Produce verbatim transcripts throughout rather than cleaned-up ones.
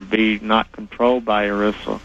would be not controlled by ERISA.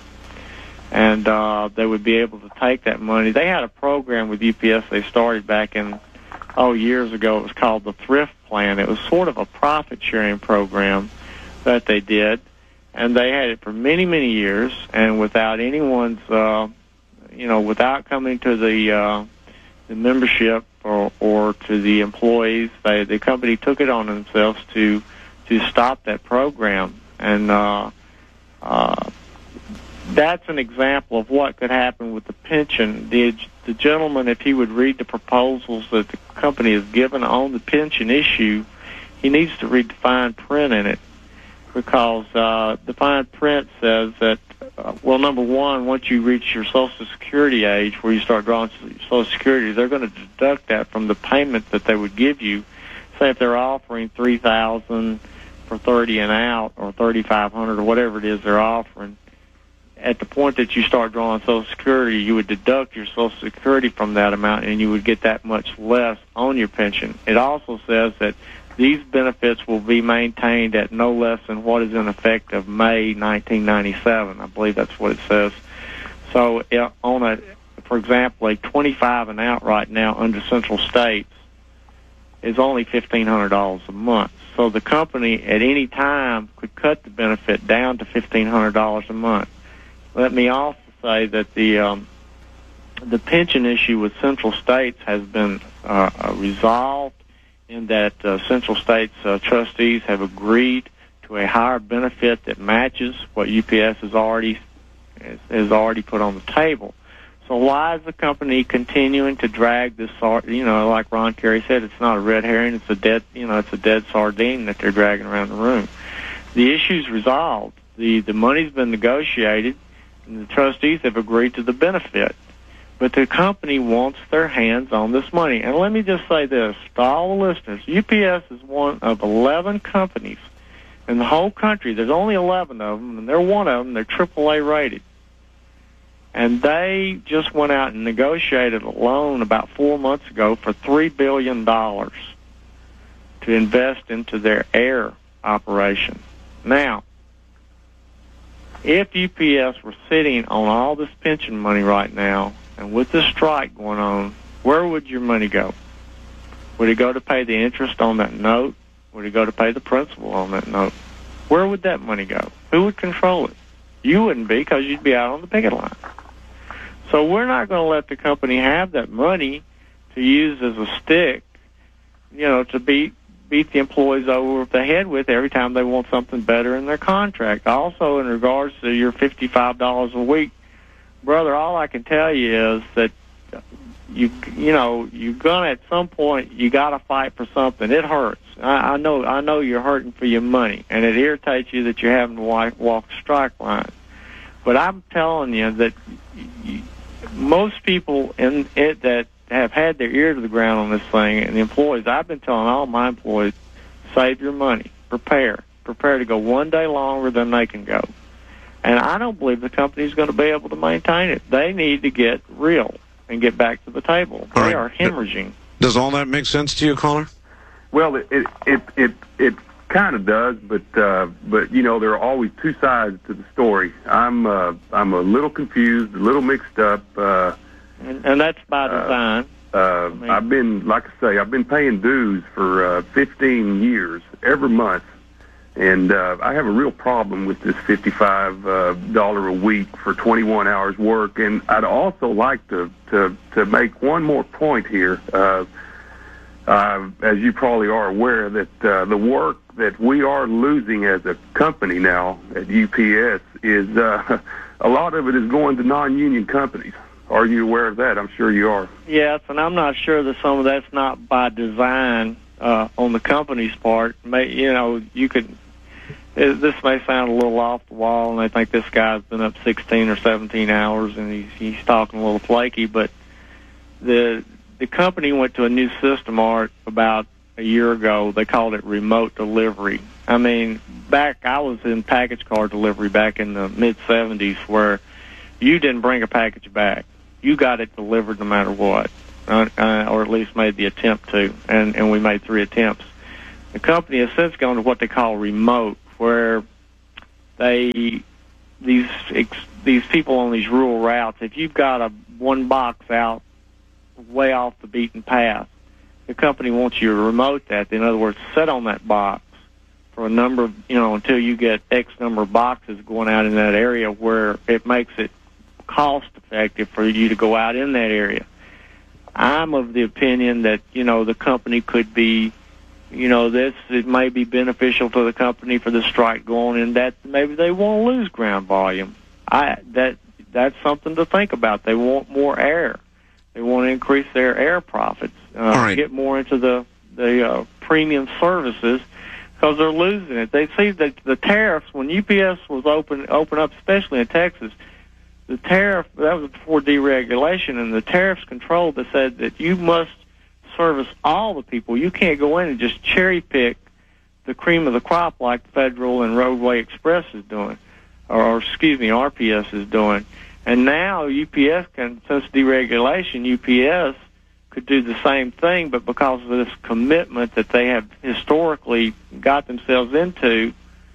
And uh, they would be able to take that money. They had a program with U P S they started back in, oh, years ago. It was called the Thrift Plan. It was sort of a profit-sharing program that they did. And they had it for many, many years, and without anyone's, uh, you know, without coming to the uh, the membership or, or to the employees, they, the company took it on themselves to to stop that program. And uh, uh, that's an example of what could happen with the pension. The, the gentleman, if he would read the proposals that the company has given on the pension issue, he needs to read the fine print in it. Because uh, the fine print says that, uh, well, number one, once you reach your Social Security age, where you start drawing Social Security, they're going to deduct that from the payment that they would give you. Say if they're offering three thousand dollars for thirty and out, or thirty-five hundred dollars, or whatever it is they're offering. At the point that you start drawing Social Security, you would deduct your Social Security from that amount, and you would get that much less on your pension. It also says that these benefits will be maintained at no less than what is in effect of May nineteen ninety-seven. I believe that's what it says. So on a, for example, a twenty-five and out right now under Central States is only fifteen hundred dollars a month. So the company at any time could cut the benefit down to fifteen hundred dollars a month. Let me also say that the um, the pension issue with Central States has been uh, resolved, in that uh, Central States uh, trustees have agreed to a higher benefit that matches what U P S has already has, has already put on the table. So why is the company continuing to drag this? You know, like Ron Carey said, it's not a red herring; it's a dead, you know, it's a dead sardine that they're dragging around the room. The issue's resolved. the The money's been negotiated, and the trustees have agreed to the benefit. But the company wants their hands on this money. And let me just say this to all the listeners. U P S is one of eleven companies in the whole country. There's only eleven of them, and they're one of them. They're triple A rated. And they just went out and negotiated a loan about four months ago for three billion dollars to invest into their air operation. Now, if U P S were sitting on all this pension money right now, and with this strike going on, where would your money go? Would it go to pay the interest on that note? Would it go to pay the principal on that note? Where would that money go? Who would control it? You wouldn't be, because you'd be out on the picket line. So we're not going to let the company have that money to use as a stick, you know, to beat beat the employees over the head with every time they want something better in their contract. Also, in regards to your fifty-five dollars a week, brother, all I can tell you is that you you know you're gonna at some point you got to fight for something. It hurts. I, I know I know you're hurting for your money, and it irritates you that you're having to walk, walk the strike line. But I'm telling you that you, most people in it that have had their ear to the ground on this thing, and the employees, I've been telling all my employees, save your money, prepare, prepare to go one day longer than they can go. And I don't believe the company's going to be able to maintain it. They need to get real and get back to the table. They right. are hemorrhaging. Does all that make sense to you, caller? Well, it it it it, it kind of does, but uh, but you know there are always two sides to the story. I'm uh, I'm a little confused, a little mixed up, uh, and, and that's by design. Uh, uh, I mean, I've been, like I say, I've been paying dues for uh, fifteen years every month. And uh, I have a real problem with this fifty-five dollars uh, a week for twenty-one hours work. And I'd also like to, to, to make one more point here. Uh, uh, as you probably are aware, that uh, the work that we are losing as a company now at U P S is uh, a lot of it is going to non-union companies. Are you aware of that? I'm sure you are. Yes, and I'm not sure that some of that's not by design uh, on the company's part. May, you know, you could... This may sound a little off the wall, and I think this guy's been up sixteen or seventeen hours, and he's he's talking a little flaky. But the the company went to a new system, Art, about a year ago. They called it remote delivery. I mean, back I was in package car delivery back in the mid seventies, where you didn't bring a package back; you got it delivered no matter what, uh, uh, or at least made the attempt to. And and we made three attempts. The company has since gone to what they call remote, where they these ex, these people on these rural routes, if you've got a one box out way off the beaten path, the company wants you to remote that. In other words, sit on that box for a number of, you know, until you get X number of boxes going out in that area where it makes it cost effective for you to go out in that area. I'm of the opinion that, you know, the company could be, you know, this, it may be beneficial to the company for the strike going, and that maybe they won't lose ground volume. I that that's something to think about. They want more air. They want to increase their air profits, uh, right. get more into the the uh, premium services, because they're losing it. They see that the tariffs, when U P S was open open up, especially in Texas, the tariff, that was before deregulation, and the tariffs control that said that you must service all the people. You can't go in and just cherry pick the cream of the crop like Federal and Roadway Express is doing, or, or excuse me, R P S is doing. And now U P S can, since deregulation, U P S could do the same thing, but because of this commitment that they have historically got themselves into,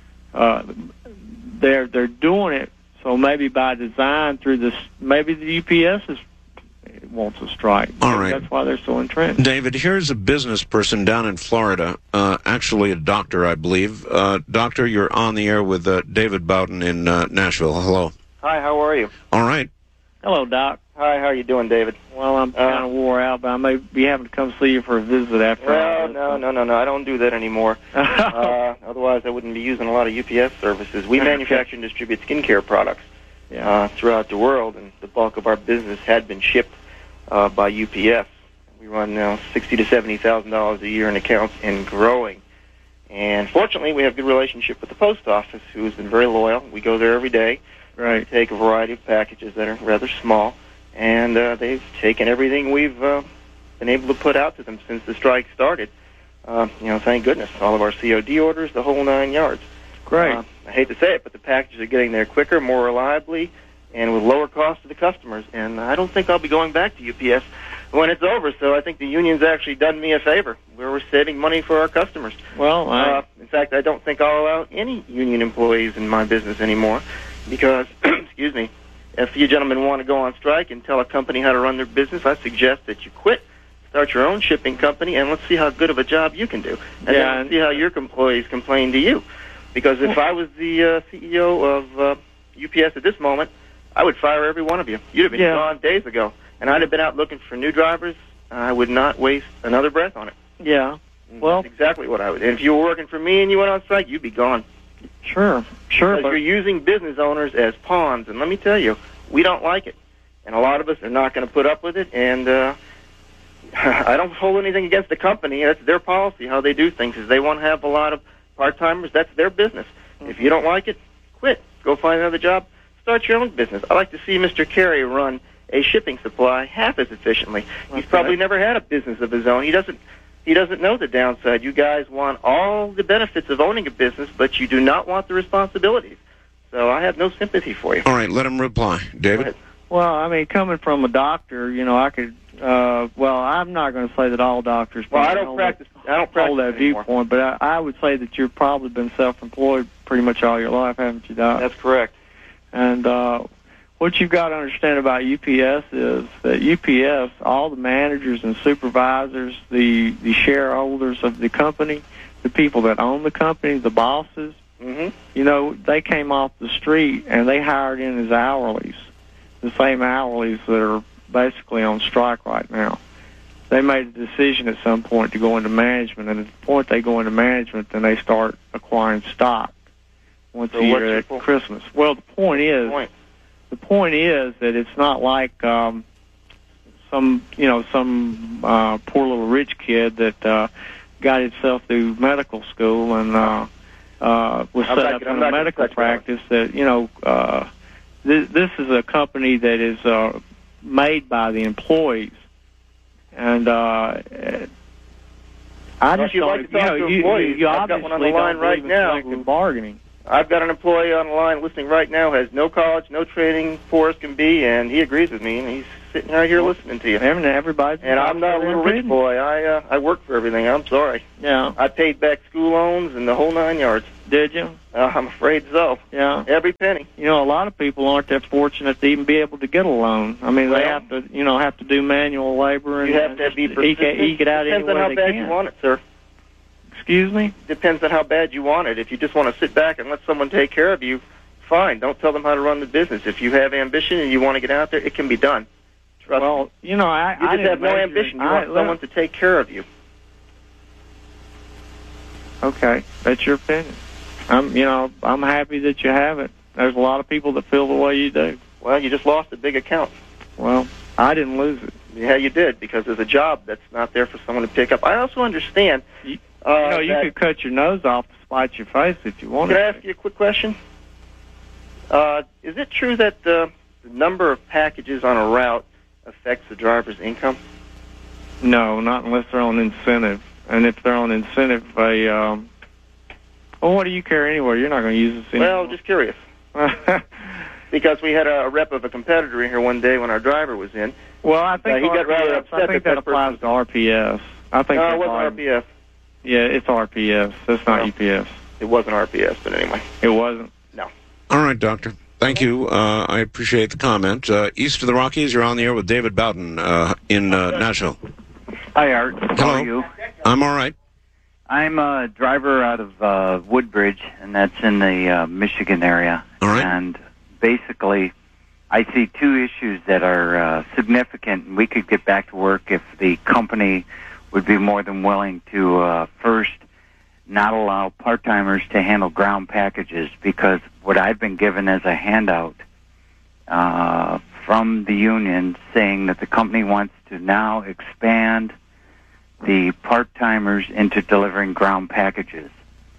uh, they're they're doing it. So maybe by design through this, maybe the U P S is, wants a strike. All right. That's why they're so entrenched. David, here's a business person down in Florida, uh, actually a doctor, I believe. Uh, doctor, you're on the air with uh, David Bowden in uh, Nashville. Hello. Hi, how are you? All right. Hello, Doc. Hi, how are you doing, David? Well, I'm Uh, kind of wore out, but I may be having to come see you for a visit after all Well, this. no, no, no, no, I don't do that anymore. uh, otherwise, I wouldn't be using a lot of U P S services. We manufacture and distribute skincare products Yeah. uh, throughout the world, and the bulk of our business had been shipped uh, by U P S. We run now sixty to seventy thousand dollars a year in accounts and growing. And fortunately, we have a good relationship with the post office, who has been very loyal. We go there every day. Right. We take a variety of packages that are rather small, and uh, they've taken everything we've uh, been able to put out to them since the strike started. Uh, you know, thank goodness. All of our C O D orders, the whole nine yards. Great. Uh, I hate to say it, but the packages are getting there quicker, more reliably, and with lower cost to the customers. And I don't think I'll be going back to U P S when it's over, so I think the union's actually done me a favor, where we're saving money for our customers. Well, I, Uh, in fact, I don't think I'll allow any union employees in my business anymore because, excuse me, if you gentlemen want to go on strike and tell a company how to run their business, I suggest that you quit, start your own shipping company, and let's see how good of a job you can do. And Yeah, then let's and- see how your employees complain to you. Because if I was the uh, C E O of uh, U P S at this moment, I would fire every one of you. You'd have been Yeah. gone days ago. And I'd have been out looking for new drivers. I would not waste another breath on it. yeah. Well, That's exactly what I would. And if you were working for me and you went on strike, you'd be gone. sure, sure. Because But you're using business owners as pawns. And let me tell you, we don't like it. And a lot of us are not going to put up with it. And uh, I don't hold anything against the company. That's their policy, how they do things. Is they want to have a lot of part-timers. That's their business. Mm-hmm. If you don't like it, quit. Go find another job. Start your own business. I like to see Mister Carey run a shipping supply half as efficiently. He's probably right. never had a business of his own. He doesn't he doesn't know the downside. You guys want all the benefits of owning a business, but you do not want the responsibilities. So I have no sympathy for you. All right, let him reply. David? Go ahead. well, I mean, coming from a doctor, you know, I could. Uh, well, I'm not going to say that all doctors. Well, I don't hold practice. That, I don't practice hold that anymore. viewpoint, but I, I would say that you've probably been self-employed pretty much all your life, haven't you, Doc? That's correct. And uh, what you've got to understand about U P S is that U P S, all the managers and supervisors, the, the shareholders of the company, the people that own the company, the bosses, Mm-hmm. you know, they came off the street and they hired in as hourlies, the same hourlies that are basically on strike right now. They made a decision at some point to go into management, and at the point they go into management, then they start acquiring stock once So a what's year your at point? Christmas. Well, the point is, Point. the point is that it's not like um, some, you know, some uh, poor little rich kid that uh, got himself through medical school and uh, uh, was I'm set not up gonna- I'm in not a gonna medical touch that one. practice. That you know, uh, this, this is a company that is uh, made by the employees, and uh, I Well, just if you'd don't. like to you talk know, to you, employees, you I've got obviously one on the line don't right believe in now collective who- bargaining. I've got an employee on the line listening right now, has no college, no training, poor as can be, and he agrees with me, and he's sitting right here listening to you. And everybody's And I'm not a little rich boy. I uh, I work for everything. I'm sorry. Yeah. I paid back school loans and the whole nine yards. Did you? Uh, I'm afraid so. Yeah. Every penny. You know, a lot of people aren't that fortunate to even be able to get a loan. I mean, Well, they have to, you know, have to do manual labor and You have to just be eke, persistent. eke it out any Depends way on how they bad can. you want it, sir. Excuse me? Depends on how bad you want it. If you just want to sit back and let someone take care of you, fine. Don't tell them how to run the business. If you have ambition and you want to get out there, it can be done. Trust Well, me. you know, I, You I just didn't have no measure ambition. it. You I, want someone to take care of you. Okay, that's your opinion. I'm, you know, I'm happy that you have it. There's a lot of people that feel the way you do. Well, you just lost a big account. Well, I didn't lose it. Yeah, you did, because there's a job that's not there for someone to pick up. I also understand. You, uh, you know, you that, could cut your nose off to spite your face if you wanted Can I to. ask you a quick question? Uh, is it true that uh, the number of packages on a route affects the driver's income? No, not unless they're on incentive. And if they're on incentive, they, um, well, what do you care anyway? You're not going to use this anymore. Well, just curious. Because we had a rep of a competitor in here one day when our driver was in. Well, I think Uh, he got rather R P S, upset I think that that that applies person- to R P S. I think No, that's it wasn't all- R P S. Yeah, it's R P S. That's not Well. U P S. It wasn't R P S, but anyway. It wasn't. No. All right, Doctor. Thank you. Uh, I appreciate the comment. Uh, east of the Rockies, you're on the air with David Bowden uh, in uh, Nashville. Hi, Art. How Hello. are you? I'm all right. I'm a driver out of uh, Woodbridge, and that's in the uh, Michigan area. All right. And basically, I see two issues that are uh, significant, and we could get back to work if the company would be more than willing to uh, first not allow part-timers to handle ground packages, because what I've been given as a handout uh, from the union saying that the company wants to now expand the part-timers into delivering ground packages,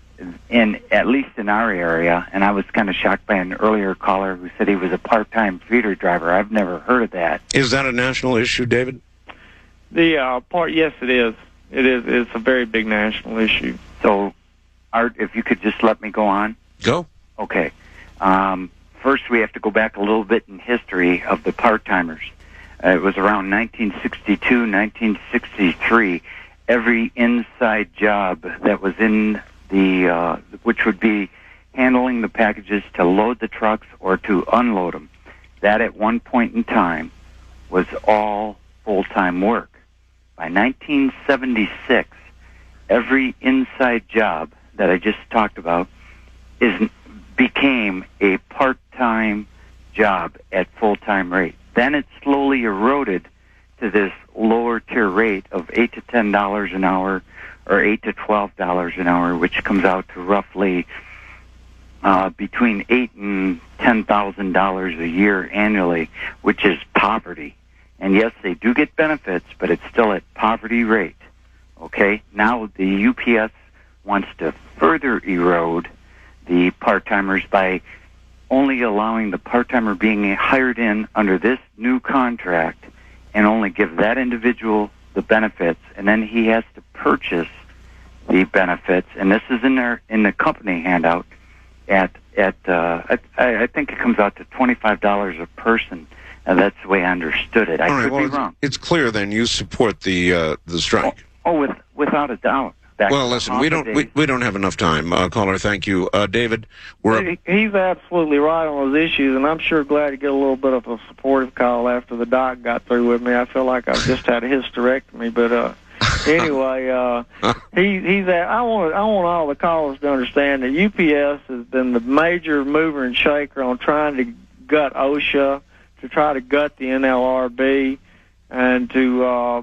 in at least in our area. And I was kind of shocked by an earlier caller who said he was a part-time feeder driver. I've never heard of that. Is that a national issue, David? The uh, part, yes, it is. It is. It's a very big national issue. So, Art, if you could just let me go on. Go. Okay. Um, first, we have to go back a little bit in history of the part-timers. Uh, it was around nineteen sixty-two, nineteen sixty-three. Every inside job that was in the, uh, which would be handling the packages to load the trucks or to unload them, that at one point in time was all full-time work. By nineteen seventy-six, every inside job that I just talked about is became a part-time job at full-time rate. Then it slowly eroded to this lower tier rate of eight to ten dollars an hour, or eight to twelve dollars an hour, which comes out to roughly uh, between eight and ten thousand dollars a year annually, which is poverty. And yes, they do get benefits, but it's still at poverty rate. Okay, now the U P S wants to further erode the part-timers by only allowing the part-timer being hired in under this new contract and only give that individual the benefits, and then he has to purchase the benefits. And this is in there in the company handout at at uh, I, I think it comes out to twenty-five dollars a person. And that's the way I understood it. I All right. could Well, be it's, wrong. it's clear then you support the uh, the strike. Oh, with, without a doubt. Back Well, to the listen, we Honda don't we, days. we don't have enough time, uh, caller. Thank you, uh, David. We're He- He's absolutely right on those issues, and I'm sure glad to get a little bit of a supportive call after the doc got through with me. I feel like I've just had a hysterectomy, but uh, anyway, uh, he, he's. At, I want I want all the callers to understand that U P S has been the major mover and shaker on trying to gut OSHA, to try to gut the N L R B, and to uh,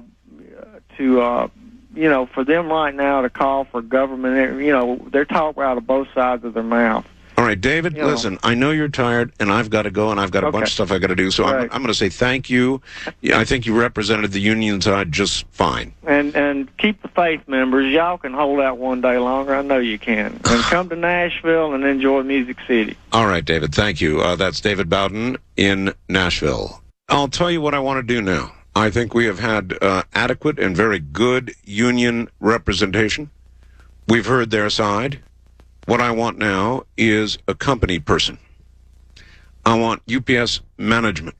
to uh, you know, for them right now to call for government, you know, they're talking out of both sides of their mouth. all right, David. You know. Listen, I know you're tired, and I've got to go, and I've got a Okay. bunch of stuff I got to do. So I'm, Right. I'm going to say thank you. Yeah, I think you represented the union side just fine. And and keep the faith, members. Y'all can hold out one day longer. I know you can. And come to Nashville and enjoy Music City. All right, David. Thank you. Uh, that's David Bowden in Nashville. I'll tell you what I want to do now. I think we have had uh, adequate and very good union representation. We've heard their side. What I want now is a company person. I want U P S management.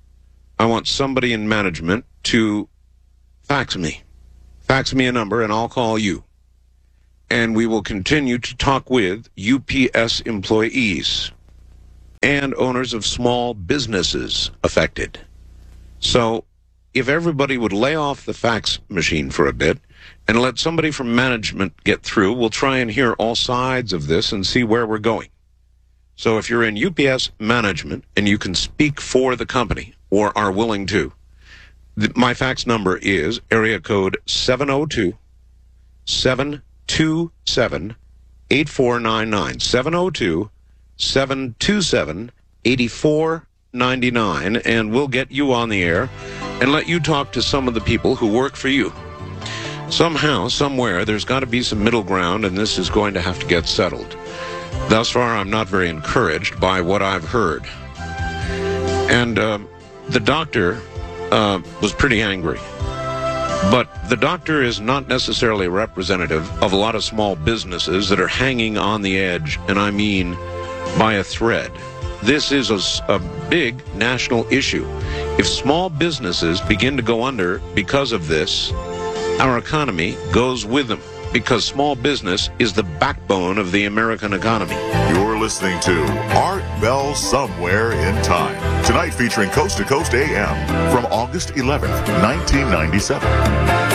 I want somebody in management to fax me. Fax me a number, and I'll call you. and we will continue to talk with U P S employees and owners of small businesses affected. So if everybody would lay off the fax machine for a bit and let somebody from management get through, we'll try and hear all sides of this and see where we're going. So if you're in U P S management and you can speak for the company or are willing to, th- my fax number is area code seven oh two, seven two seven, eight four nine nine, seven oh two, seven two seven, eight four nine nine, and we'll get you on the air and let you talk to some of the people who work for you. Somehow, somewhere, there's got to be some middle ground, and this is going to have to get settled. Thus far, I'm not very encouraged by what I've heard. And uh, the doctor uh, was pretty angry. But the doctor is not necessarily representative of a lot of small businesses that are hanging on the edge, and I mean by a thread. This is a, a big national issue. If small businesses begin to go under because of this, our economy goes with them, because small business is the backbone of the American economy. You're listening to Art Bell Somewhere in Time. Tonight featuring Coast to Coast A M from August eleventh, nineteen ninety-seven.